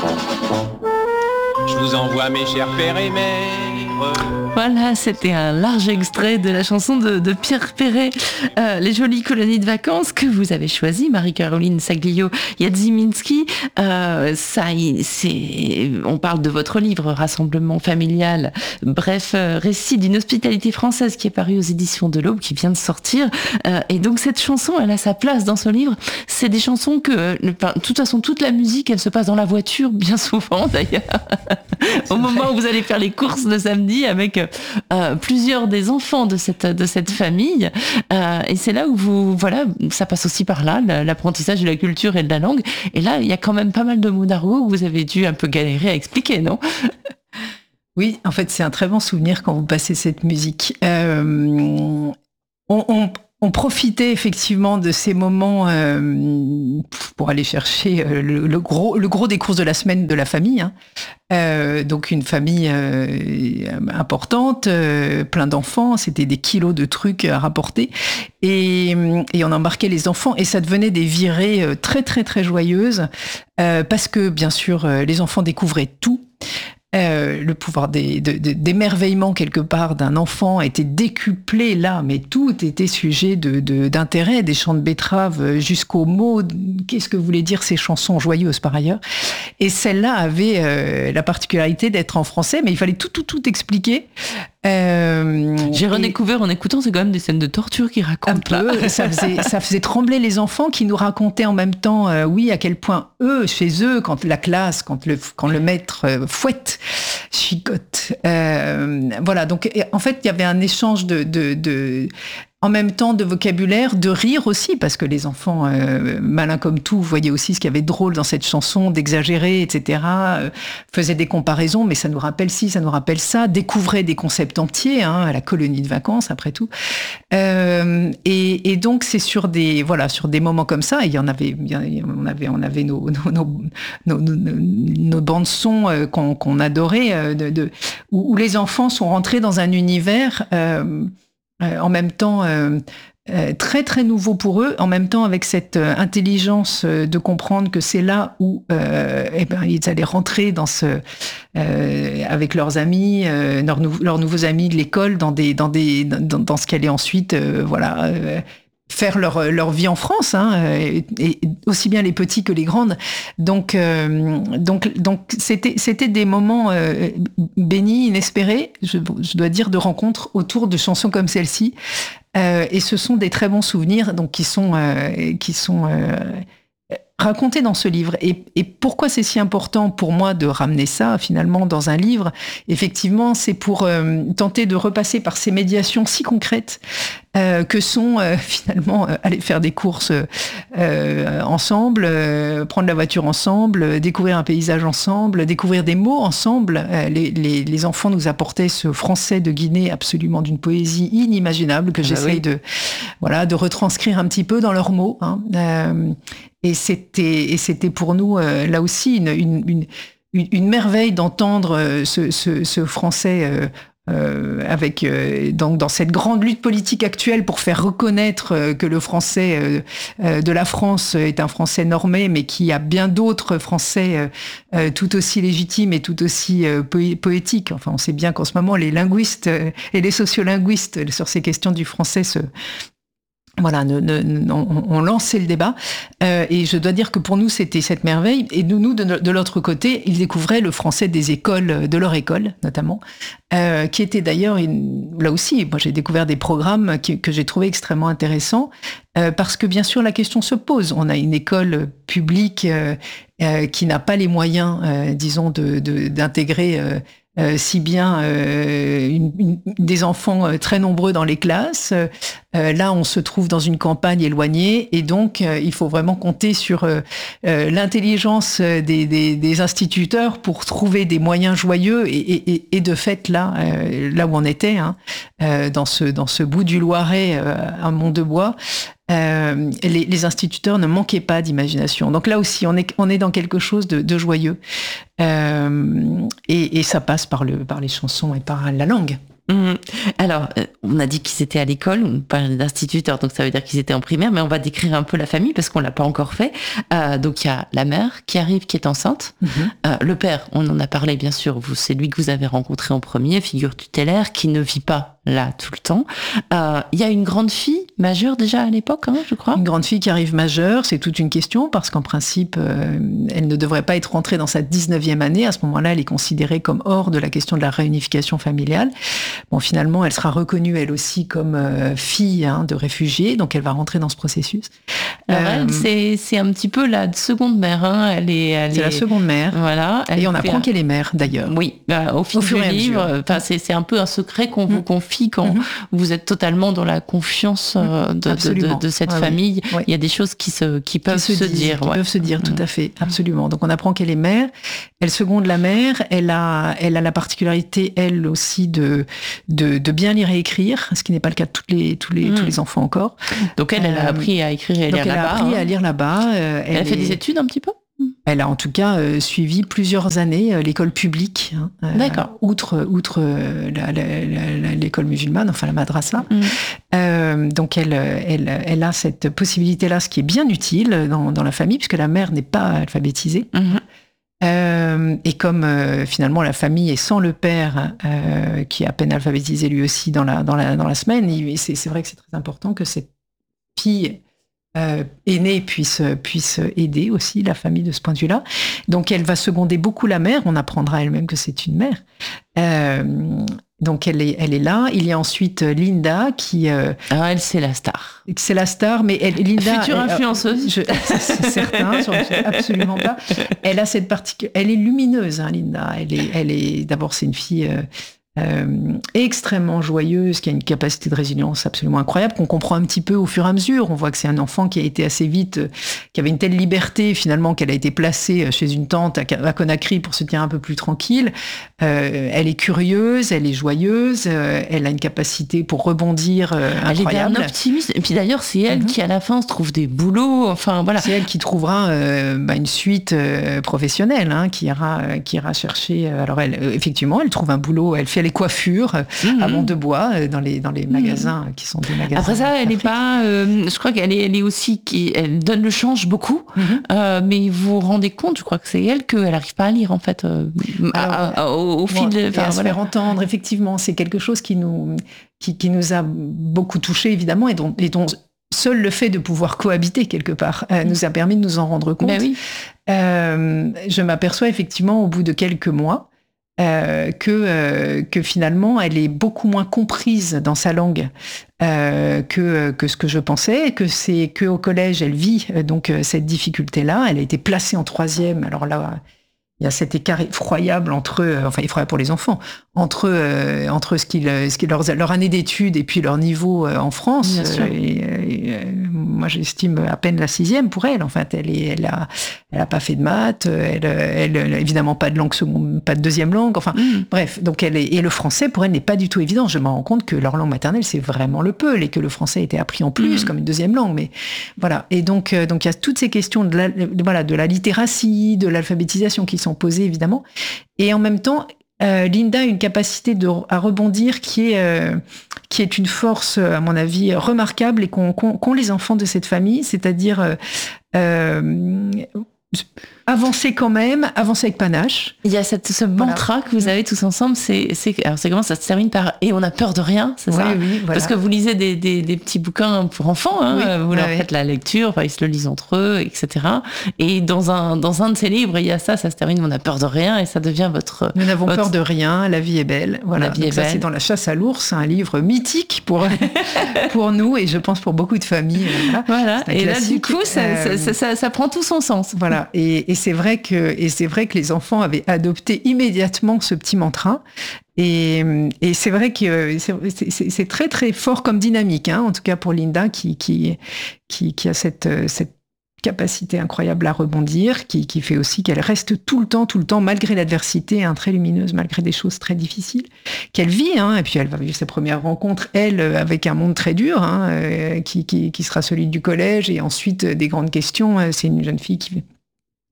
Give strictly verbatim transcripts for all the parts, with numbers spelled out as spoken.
Je vous envoie mes chers pères et mères. Voilà, c'était un large extrait de la chanson de, de Pierre Perret, euh, Les jolies colonies de vacances, que vous avez choisi, Marie-Caroline Saglio-Jadziminski. Euh, ça, c'est, on parle de votre livre, Rassemblement familial, bref, euh, récit d'une hospitalité française, qui est paru aux éditions de l'Aube, qui vient de sortir. Euh, et donc cette chanson, elle a sa place dans ce livre. C'est des chansons que, euh, de toute façon, toute la musique, elle se passe dans la voiture, bien souvent d'ailleurs. Au moment où vous allez faire les courses le samedi avec euh, plusieurs des enfants de cette de cette famille, euh, et c'est là où vous voilà, ça passe aussi par là, l'apprentissage de la culture et de la langue. Et là, il y a quand même pas mal de mots d'argot que vous avez dû un peu galérer à expliquer, non? Oui, en fait, c'est un très bon souvenir quand vous passez cette musique. Euh, on, on On profitait effectivement de ces moments euh, pour aller chercher le, le gros, le gros des courses de la semaine de la famille. Hein. Euh, donc une famille euh, importante, euh, plein d'enfants, c'était des kilos de trucs à rapporter. Et, et on embarquait les enfants et ça devenait des virées très très très joyeuses euh, parce que bien sûr les enfants découvraient tout. Euh, le pouvoir des, de, de, d'émerveillement quelque part d'un enfant était décuplé là, mais tout était sujet de, de, d'intérêt, des chants de betteraves jusqu'aux mots. Qu'est-ce que voulaient dire ces chansons joyeuses par ailleurs? Et celle-là avait euh, la particularité d'être en français, mais il fallait tout, tout, tout expliquer. Euh, J'ai redécouvert et... en écoutant, c'est quand même des scènes de torture qui racontent. Un peu, ça faisait, ça faisait trembler les enfants qui nous racontaient en même temps, euh, oui, à quel point eux, chez eux, quand la classe, quand le, quand le maître euh, fouette, chicote. Euh, voilà, donc en fait, il y avait un échange de, de, de en même temps de vocabulaire, de rire aussi, parce que les enfants, euh, malins comme tout, voyaient aussi ce qu'il y avait de drôle dans cette chanson, d'exagérer, et cetera, euh, faisaient des comparaisons, mais ça nous rappelle ci, ça nous rappelle ça, découvraient des concepts entiers, hein, à la colonie de vacances, après tout. Euh, et, et donc, c'est sur des, voilà, sur des moments comme ça, et il y en avait, on avait, on avait nos, nos, nos, nos, nos, nos bandes-sons euh, qu'on, qu'on adorait, euh, de, de, où, où les enfants sont rentrés dans un univers... Euh, Euh, en même temps euh, euh, très très nouveau pour eux, en même temps avec cette euh, intelligence euh, de comprendre que c'est là où euh, eh ben, ils allaient rentrer dans ce, euh, avec leurs amis, euh, leurs, nou- leurs nouveaux amis de l'école, dans, des, dans, des, dans, dans ce qu'allait ensuite euh, voilà, euh, faire leur, leur vie en France, hein, et, et aussi bien les petits que les grandes. Donc, euh, donc, donc c'était, c'était des moments euh, bénis, inespérés, je, je dois dire, de rencontres autour de chansons comme celle-ci. Euh, et ce sont des très bons souvenirs, donc qui sont, euh, qui sont euh, racontés dans ce livre. Et, et pourquoi c'est si important pour moi de ramener ça finalement dans un livre? Effectivement, c'est pour euh, tenter de repasser par ces médiations si concrètes euh, que sont euh, finalement euh, aller faire des courses euh, ensemble, euh, prendre la voiture ensemble, euh, découvrir un paysage ensemble, découvrir des mots ensemble. Euh, les, les, les enfants nous apportaient ce français de Guinée absolument d'une poésie inimaginable que ah j'essaye oui. de, voilà, de retranscrire un petit peu dans leurs mots. Hein. Euh, et c'était, et c'était pour nous euh, là aussi une, une, une, une merveille d'entendre euh, ce, ce, ce français euh, Euh, avec euh, donc dans cette grande lutte politique actuelle pour faire reconnaître euh, que le français euh, euh, de la France est un français normé, mais qu'il y a bien d'autres français euh, euh, tout aussi légitimes et tout aussi euh, po- poétiques. Enfin, on sait bien qu'en ce moment, les linguistes euh, et les sociolinguistes sur ces questions du français se Voilà, ne, ne, on, on lançait le débat. Euh, et je dois dire que pour nous, c'était cette merveille. Et nous, nous de, de l'autre côté, ils découvraient le français des écoles, de leur école notamment, euh, qui était d'ailleurs, une, là aussi, moi j'ai découvert des programmes qui, que j'ai trouvé extrêmement intéressants, euh, parce que bien sûr, la question se pose. On a une école publique euh, euh, qui n'a pas les moyens, euh, disons, de, de, d'intégrer... Euh, Euh, si bien euh, une, une, des enfants euh, très nombreux dans les classes. Euh, là, on se trouve dans une campagne éloignée et donc euh, il faut vraiment compter sur euh, euh, l'intelligence des, des, des instituteurs pour trouver des moyens joyeux et, et, et de fait là, euh, là où on était, hein, euh, dans ce dans ce bout du Loiret, euh, à Mont-de-Bois. Euh, les, les instituteurs ne manquaient pas d'imagination. Donc là aussi, on est, on est dans quelque chose de, de joyeux. Euh, et, et ça passe par, le, par les chansons et par la langue. Mmh. Alors, euh, on a dit qu'ils étaient à l'école, on parlait d'instituteurs, donc ça veut dire qu'ils étaient en primaire, mais on va décrire un peu la famille parce qu'on l'a pas encore fait. Euh, donc il y a la mère qui arrive, qui est enceinte. Mmh. Euh, le père, on en a parlé bien sûr, vous, c'est lui que vous avez rencontré en premier, figure tutélaire, qui ne vit pas là tout le temps. Euh, il y a une grande fille majeure déjà à l'époque, hein, je crois. Une grande fille qui arrive majeure, c'est toute une question parce qu'en principe, euh, elle ne devrait pas être rentrée dans sa dix-neuvième année. À ce moment-là, elle est considérée comme hors de la question de la réunification familiale. Bon, finalement, elle sera reconnue elle aussi comme euh, fille hein, de réfugiés, donc elle va rentrer dans ce processus. Alors euh, elle, c'est, c'est un petit peu la seconde mère. Hein. Elle est, elle c'est est... la seconde mère. Voilà. Et on apprend un... qu'elle est mère d'ailleurs. Oui, bah, au fil au du livre. Enfin, c'est, c'est un peu un secret qu'on mmh. vous confie quand mmh. vous êtes totalement dans la confiance euh, de, de, de, de cette ouais, famille. Ouais. Il y a des choses qui se, qui peuvent qui se, se disent, dire. Qui ouais. peuvent se dire, tout à fait, absolument. Donc on apprend qu'elle est mère. Elle seconde la mère. Elle a, elle a la particularité, elle aussi, de, de, de bien lire et écrire, ce qui n'est pas le cas de tous les, tous les, mmh. tous les enfants encore. Donc elle, elle a appris à écrire et à lire là-bas. Elle a appris hein. à lire là-bas. Euh, elle, elle a fait est... des études un petit peu. Elle a en tout cas euh, suivi plusieurs années euh, l'école publique, hein, euh, D'accord. outre, outre euh, la, la, la, l'école musulmane, enfin la madrasa. Mm. Euh, donc elle, elle, elle a cette possibilité-là, ce qui est bien utile dans, dans la famille, puisque la mère n'est pas alphabétisée. Mm-hmm. Euh, et comme euh, finalement la famille est sans le père, euh, qui est à peine alphabétisé lui aussi dans la, dans la, dans la semaine, il, c'est, c'est vrai que c'est très important que cette fille Euh, aînée puisse, puisse aider aussi la famille de ce point de vue-là. Donc elle va seconder beaucoup la mère, on apprendra elle-même que c'est une mère. Euh, donc elle est, elle est là. Il y a ensuite Linda qui... Euh, Alors elle, c'est la star. C'est la star, mais elle, Linda... Future elle, influenceuse. Je, c'est certain, absolument pas. Elle a cette partie... Elle est lumineuse, hein, Linda. Elle est, elle est, d'abord, c'est une fille... Euh, Euh, extrêmement joyeuse, qui a une capacité de résilience absolument incroyable, qu'on comprend un petit peu au fur et à mesure. On voit que c'est un enfant qui a été assez vite, euh, qui avait une telle liberté finalement qu'elle a été placée chez une tante à, à Conakry pour se tenir un peu plus tranquille. Euh, elle est curieuse, elle est joyeuse, euh, elle a une capacité pour rebondir euh, incroyable. Elle est un optimiste. Et puis d'ailleurs, c'est elle mm-hmm. qui à la fin se trouve des boulots. Enfin voilà. C'est elle qui trouvera euh, bah, une suite euh, professionnelle, hein, qui ira, euh, qui ira chercher. Euh, alors elle, euh, effectivement, elle trouve un boulot. Elle fait les coiffures mmh. à Mont-de-Bois dans les dans les magasins mmh. qui sont des magasins. Après ça, elle n'est pas. Euh, je crois qu'elle est elle est aussi qui elle donne le change beaucoup. Mmh. Euh, mais vous vous rendez compte, je crois que c'est elle qu'elle n'arrive pas à lire en fait euh, Alors, à, à, au, au fil. Bon, de, à voilà. se faire entendre, effectivement, c'est quelque chose qui nous qui, qui nous a beaucoup touchés évidemment et dont, et dont seul le fait de pouvoir cohabiter quelque part euh, nous a permis de nous en rendre compte. Ben oui. euh, je m'aperçois effectivement au bout de quelques mois. Euh, que, euh, que finalement, elle est beaucoup moins comprise dans sa langue euh, que, que ce que je pensais, que c'est qu'au collège, elle vit euh, donc euh, cette difficulté-là. Elle a été placée en troisième. Alors là, il y a cet écart effroyable entre, euh, enfin effroyable pour les enfants, entre, euh, entre ce qu'ils, ce qu'ils, leur, leur année d'études et puis leur niveau euh, en France. Bien sûr. Et, et, euh, moi, j'estime à peine la sixième pour elle. En fait, elle est, elle a, elle a pas fait de maths. Elle, elle, elle évidemment pas de langue seconde, pas de deuxième langue. Enfin, mmh. bref. Donc, elle est, et le français pour elle n'est pas du tout évident. Je me rends compte que leur langue maternelle c'est vraiment le Peul et que le français a été appris en plus mmh. comme une deuxième langue. Mais voilà. Et donc, euh, donc il y a toutes ces questions de la, voilà, de la littératie, de l'alphabétisation qui sont posées évidemment. Et en même temps. Euh, Linda a une capacité de, à rebondir qui est, euh, qui est une force, à mon avis, remarquable et qu'ont, qu'ont, qu'ont les enfants de cette famille, c'est-à-dire euh, euh, avancer quand même, avancer avec panache. Il y a cette, ce mantra voilà. que vous avez tous ensemble, c'est, c'est, alors c'est comment ça se termine par « et on a peur de rien », c'est oui, ça oui, voilà. Parce que vous lisez des, des, des petits bouquins pour enfants, hein, oui, vous leur ouais, faites ouais. la lecture, enfin, ils se le lisent entre eux, et cetera. Et dans un, dans un de ces livres, il y a ça, ça se termine « on a peur de rien » et ça devient votre... Nous n'avons votre... peur de rien, la vie est belle. Voilà. La vie Donc est ça, belle. C'est dans La chasse à l'ours, un livre mythique pour, pour nous et je pense pour beaucoup de familles. Voilà, voilà. Et là, du coup, ça, euh... ça, ça, ça prend tout son sens. Voilà, et, et c'est vrai que Et c'est vrai que les enfants avaient adopté immédiatement ce petit mantra. Et, et c'est vrai que c'est, c'est, c'est très, très fort comme dynamique, hein, en tout cas pour Linda, qui, qui, qui, qui a cette, cette capacité incroyable à rebondir, qui, qui fait aussi qu'elle reste tout le temps, tout le temps, malgré l'adversité, hein, très lumineuse, malgré des choses très difficiles, qu'elle vit. Hein, et puis elle va vivre ses premières rencontres, elle, avec un monde très dur, hein, euh, qui, qui, qui sera celui du collège, et ensuite des grandes questions. C'est une jeune fille qui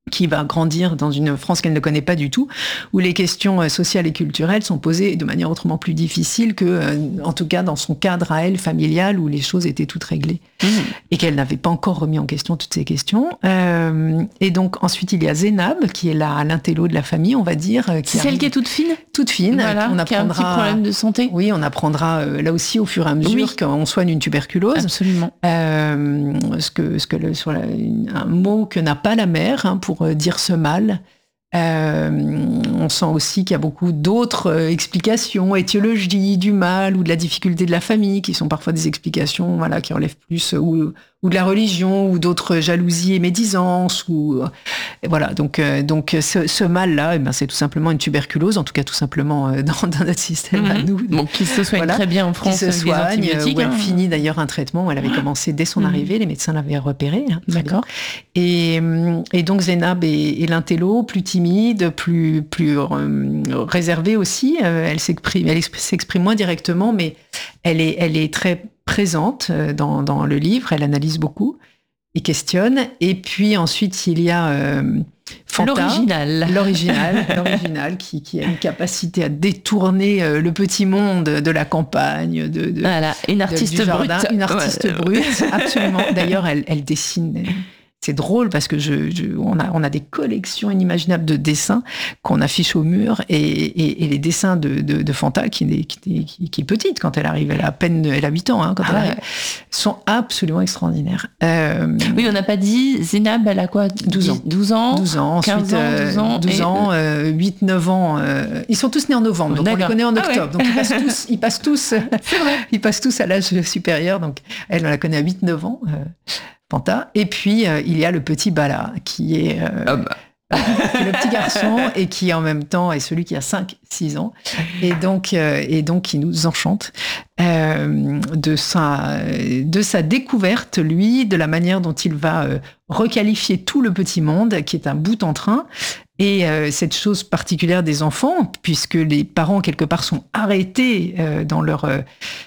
qui va grandir dans une France qu'elle ne connaît pas du tout, où les questions sociales et culturelles sont posées de manière autrement plus difficile que, en tout cas, dans son cadre à elle, familial, où les choses étaient toutes réglées. Mmh. Et qu'elle n'avait pas encore remis en question toutes ces questions. Euh, et donc, ensuite, il y a Zénab, qui est là, l'intello de la famille, on va dire. Qui C'est celle qui est toute fine Toute fine. Voilà, on apprendra, qui a un petit problème de santé. Oui, on apprendra, euh, là aussi, au fur et à mesure, oui. qu'on soigne une tuberculose. Absolument. Euh, ce que, ce que le, sur la, un mot que n'a pas la mère, hein, pour dire ce mal. Euh, on sent aussi qu'il y a beaucoup d'autres euh, explications, étiologies du mal ou de la difficulté de la famille, qui sont parfois des explications, voilà, qui relèvent plus euh, ou, ou de la religion ou d'autres jalousies et médisances ou euh, voilà. Donc, euh, donc ce, ce mal-là, eh ben, c'est tout simplement une tuberculose, en tout cas tout simplement euh, dans, dans notre système mmh. à nous. Bon, qui se soigne voilà, très bien en France, qui se soigne, euh, où elle hein. finit d'ailleurs un traitement où elle avait commencé dès son mmh. arrivée, les médecins l'avaient repéré. Hein, D'accord. Et, et donc Zénab est, est l'intello, plus timide, plus, plus euh, réservée aussi. Euh, elle s'exprime, elle s'exprime moins directement, mais elle est, elle est très présente dans, dans le livre. Elle analyse beaucoup et questionne. Et puis ensuite, il y a euh, Fanta, l'original, l'original, l'original qui, qui a une capacité à détourner euh, le petit monde de la campagne, de, de voilà, une artiste de, du jardin, brute, une artiste ouais. brute, absolument. D'ailleurs, elle, elle dessine. C'est drôle parce que je, je, on, a, on a des collections inimaginables de dessins qu'on affiche au mur et, et, et les dessins de, de, de Fanta, qui, qui, qui, qui est petite quand elle arrive, elle a à peine elle a huit ans hein, quand ah, elle arrive, ouais. sont absolument extraordinaires. Euh, oui, on n'a pas dit, Zénab, elle a quoi douze ans. douze ans, douze ans, ensuite quinze ans, douze ans, douze ans euh, huit neuf ans. Euh, ils sont tous nés en novembre, donc D'accord. on les connaît en octobre. Ah ouais. Donc ils passent tous, ils passent tous, ils passent tous à l'âge supérieur. Donc elle, on la connaît à huit neuf ans. Euh, Fanta. Et puis, euh, il y a le petit Bala, qui est, euh, oh bah. qui est le petit garçon et qui, en même temps, est celui qui a cinq six ans. Et donc, euh, et donc qui nous enchante euh, de, sa, de sa découverte, lui, de la manière dont il va euh, requalifier tout le petit monde, qui est un bout en train. Et euh, cette chose particulière des enfants, puisque les parents, quelque part, sont arrêtés euh, dans leur... Euh,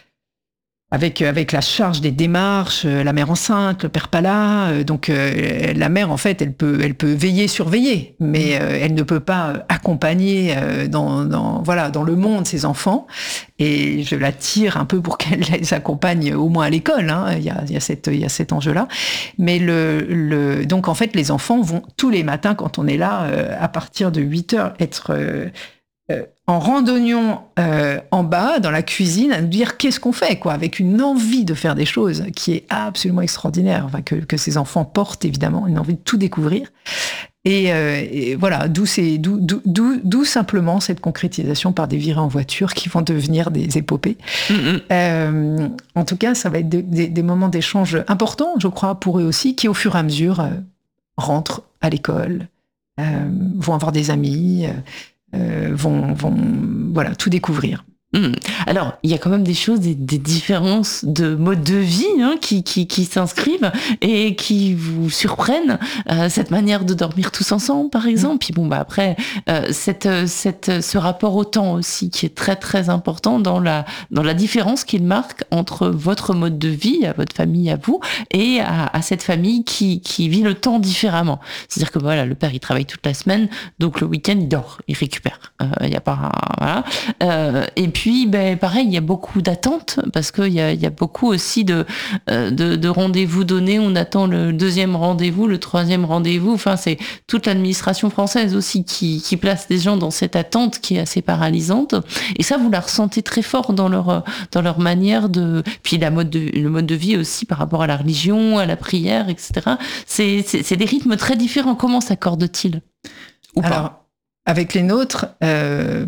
Avec, avec la charge des démarches, la mère enceinte, le père pas là. Donc, euh, la mère, en fait, elle peut, elle peut veiller, surveiller, mais euh, elle ne peut pas accompagner euh, dans, dans, voilà, dans le monde ses enfants. Et je la tire un peu pour qu'elle les accompagne au moins à l'école. Hein. Il y a, il y a cette, il y a cet enjeu-là. Mais le, le, donc, en fait, les enfants vont tous les matins, quand on est là, euh, à partir de huit heures, être... Euh, Euh, en randonnion euh, en bas, dans la cuisine, à nous dire qu'est-ce qu'on fait, quoi, avec une envie de faire des choses qui est absolument extraordinaire, enfin, que, que ces enfants portent, évidemment, une envie de tout découvrir. Et, euh, et voilà, d'où, c'est, d'où, d'où, d'où simplement cette concrétisation par des virées en voiture qui vont devenir des épopées. Mm-hmm. Euh, en tout cas, ça va être des, des, des moments d'échange importants, je crois, pour eux aussi, qui, au fur et à mesure, euh, rentrent à l'école, euh, vont avoir des amis... Euh, Euh, vont, vont voilà, tout découvrir. Mmh. Alors, il y a quand même des choses, des, des différences de mode de vie hein, qui, qui, qui s'inscrivent et qui vous surprennent. Euh, cette manière de dormir tous ensemble, par exemple. Mmh. Puis bon, bah après, euh, cette, cette, ce rapport au temps aussi qui est très très important dans la, dans la différence qu'il marque entre votre mode de vie, à votre famille, à vous, et à, à cette famille qui, qui vit le temps différemment. C'est-à-dire que voilà, le père il travaille toute la semaine, donc le week-end il dort, il récupère. Il euh, y a pas, voilà. Euh, et puis Puis, ben, pareil, il y a beaucoup d'attentes parce qu'il y a, y a beaucoup aussi de, euh, de, de rendez-vous donnés. On attend le deuxième rendez-vous, le troisième rendez-vous. Enfin, c'est toute l'administration française aussi qui, qui place les gens dans cette attente qui est assez paralysante. Et ça, vous la ressentez très fort dans leur, dans leur manière de... Puis la mode de, le mode de vie aussi par rapport à la religion, à la prière, et cetera. C'est, c'est, c'est des rythmes très différents. Comment s'accordent-ils ou pas? Alors, avec les nôtres... Euh...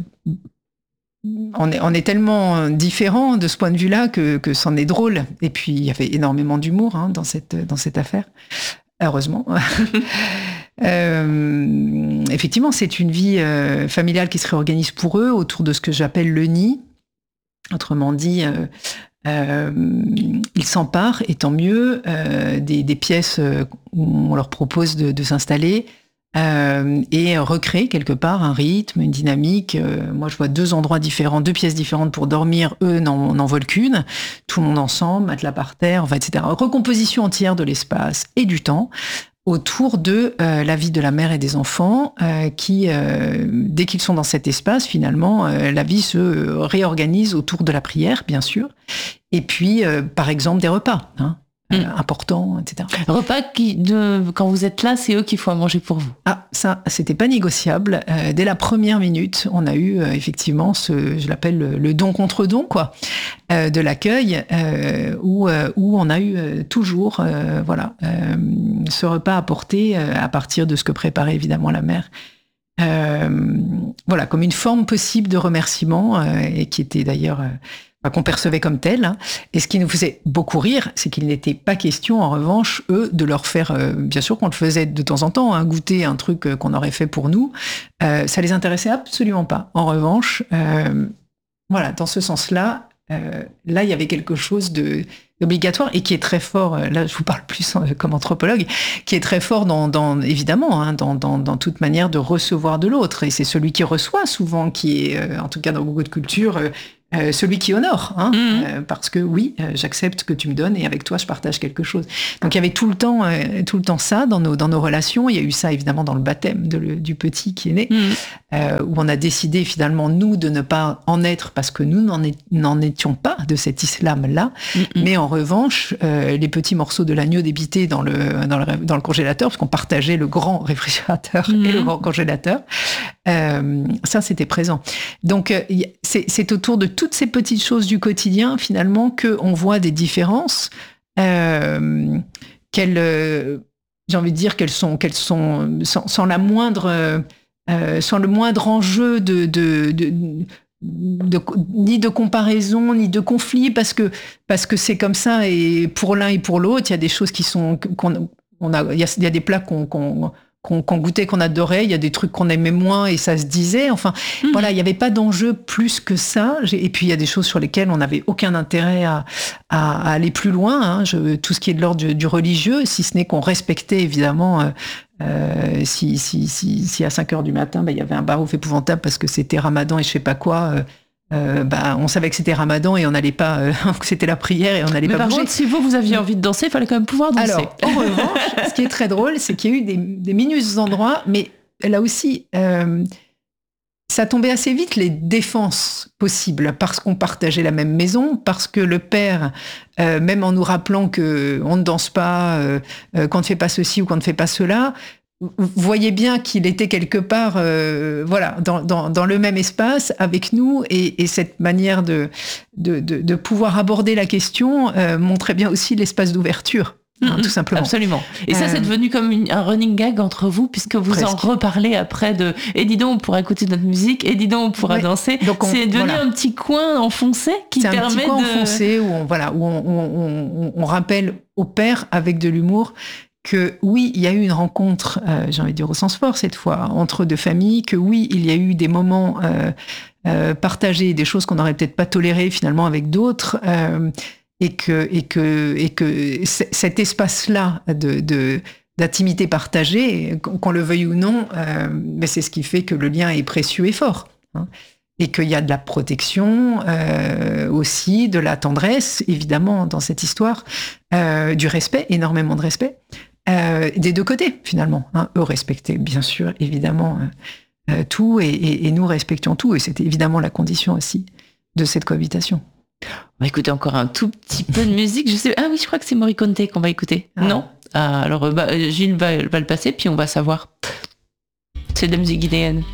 On est, on est tellement différents de ce point de vue-là que, que c'en est drôle. Et puis, il y avait énormément d'humour hein, dans, cette, dans cette affaire, heureusement. euh, effectivement, c'est une vie euh, familiale qui se réorganise pour eux autour de ce que j'appelle le nid. Autrement dit, euh, euh, ils s'emparent, et tant mieux, euh, des, des pièces où on leur propose de, de s'installer. Euh, et recréer quelque part un rythme, une dynamique. Euh, moi, je vois deux endroits différents, deux pièces différentes pour dormir. Eux n'en, n'en veulent qu'une. Tout le monde ensemble, matelas par terre, enfin, et cetera. Recomposition entière de l'espace et du temps. autour de euh, la vie de la mère et des enfants, euh, qui, euh, dès qu'ils sont dans cet espace, finalement, euh, la vie se réorganise autour de la prière, bien sûr, et puis, euh, par exemple, des repas, hein, euh, mmh. importants, et cetera. Repas qui, de, quand vous êtes là, c'est eux qu'il faut à manger pour vous. Ah, ça, c'était pas négociable. Euh, dès la première minute, on a eu euh, effectivement ce, je l'appelle le, le don contre don, quoi, euh, de l'accueil, euh, où, euh, où on a eu euh, toujours, euh, voilà, euh, ce repas apporté euh, à partir de ce que préparait évidemment la mère. Euh, voilà, comme une forme possible de remerciement, euh, et qui était d'ailleurs euh, qu'on percevait comme tel. Hein. Et ce qui nous faisait beaucoup rire, c'est qu'il n'était pas question, en revanche, eux, de leur faire, euh, bien sûr qu'on le faisait de temps en temps, hein, goûter un truc euh, qu'on aurait fait pour nous. Euh, ça les intéressait absolument pas. En revanche, euh, voilà, dans ce sens-là, euh, là, il y avait quelque chose de obligatoire et qui est très fort, euh, là je vous parle plus euh, comme anthropologue, qui est très fort dans, dans évidemment, hein, dans, dans, dans toute manière de recevoir de l'autre. Et c'est celui qui reçoit souvent qui est, euh, en tout cas dans beaucoup de cultures, euh, Euh, celui qui honore, hein, mmh. euh, parce que oui, euh, j'accepte que tu me donnes et avec toi je partage quelque chose. Donc il y avait tout le temps, euh, tout le temps ça dans nos dans nos relations. Il y a eu ça évidemment dans le baptême de le, du petit qui est né, mmh. euh, où on a décidé finalement nous de ne pas en être parce que nous n'en, est, n'en étions pas de cet islam-là, mmh. mais en revanche euh, les petits morceaux de l'agneau débités dans le dans le dans le congélateur, parce qu'on partageait le grand réfrigérateur mmh. et le grand congélateur. Euh, ça c'était présent. Donc euh, c'est, c'est autour de toutes ces petites choses du quotidien, finalement, qu'on voit des différences, euh, qu'elles, euh, j'ai envie de dire qu'elles sont, qu'elles sont sans, sans la moindre, euh, sans le moindre enjeu de, de, de, de, de, ni de comparaison, ni de conflit, parce que, parce que c'est comme ça, et pour l'un et pour l'autre, il y a des choses qui sont, qu'on, on a, il y a, il y a des plats qu'on, qu'on Qu'on, qu'on goûtait, qu'on adorait, il y a des trucs qu'on aimait moins et ça se disait. Enfin, mmh. voilà, il n'y avait pas d'enjeu plus que ça. Et puis, il y a des choses sur lesquelles on n'avait aucun intérêt à, à, à aller plus loin. Hein. Je, tout ce qui est de l'ordre du, du religieux, si ce n'est qu'on respectait évidemment. Euh, euh, si, si, si, si à cinq heures du matin, bah, il y avait un barouf épouvantable parce que c'était Ramadan et je sais pas quoi. Euh, Euh, bah, on savait que c'était Ramadan et on n'allait pas, euh, que c'était la prière et on n'allait Mais pas par bouger. contre, si vous, vous aviez envie de danser, il fallait quand même pouvoir danser. Alors, en revanche, ce qui est très drôle, c'est qu'il y a eu des, des minus endroits, mais là aussi, euh, ça tombait assez vite les défenses possibles parce qu'on partageait la même maison, parce que le père, euh, même en nous rappelant que on ne danse pas, euh, euh, qu'on ne fait pas ceci ou qu'on ne fait pas cela, vous voyez bien qu'il était quelque part, euh, voilà, dans, dans, dans le même espace avec nous, et, et cette manière de, de, de, de pouvoir aborder la question euh, montrait bien aussi l'espace d'ouverture, hein, mmh, tout simplement. Absolument. Et ça, euh, c'est devenu comme une, un running gag entre vous, puisque vous presque. en reparlez après de « Et dis donc, on pourra écouter notre musique, et dis donc, on pourra ouais. danser ». C'est devenu voilà. un petit coin enfoncé qui c'est permet de... C'est un petit coin de... enfoncé où on, voilà, où on, on, on, on rappelle au père avec de l'humour que oui, il y a eu une rencontre, euh, j'ai envie de dire au sens fort cette fois, entre deux familles, que oui, il y a eu des moments euh, euh, partagés, des choses qu'on n'aurait peut-être pas tolérées finalement avec d'autres, euh, et que et que et que c- cet espace-là de, de d'intimité partagée, qu'on le veuille ou non, euh, mais c'est ce qui fait que le lien est précieux et fort. Hein. Et qu'il y a de la protection euh, aussi, de la tendresse, évidemment, dans cette histoire, euh, du respect, énormément de respect, euh, des deux côtés, finalement. Hein. Eux respectaient, bien sûr, évidemment, euh, tout, et, et, et nous respections tout, et c'était évidemment la condition aussi de cette cohabitation. On va écouter encore un tout petit peu de musique. Je sais, ah oui, je crois que c'est Morricone qu'on va écouter. Ah. Non ah, alors, bah, Gilles va, va le passer, puis on va savoir. C'est de la musique guinéenne.